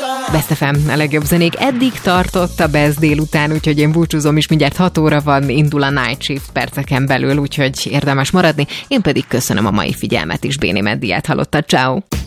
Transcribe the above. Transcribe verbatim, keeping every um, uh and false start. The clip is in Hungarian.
Best ef em, a legjobb zenék eddig tartott a Best délután, úgyhogy én búcsúzom is, mindjárt hat óra van, indul a Night Shift perceken belül, úgyhogy érdemes maradni. Én pedig köszönöm a mai figyelmet is, Béni Meddiát hallottad, ciao.